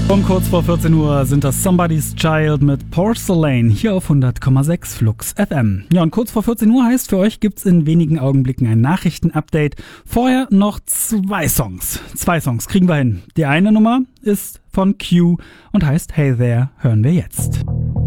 Und kurz vor 14 Uhr sind das Somebody's Child mit Porcelain hier auf 100,6 Flux FM. Ja, und kurz vor 14 Uhr heißt, für euch gibt's in wenigen Augenblicken ein Nachrichtenupdate. Vorher noch zwei Songs. Zwei Songs kriegen wir hin. Die eine Nummer ist von Q und heißt Hey There, hören wir jetzt.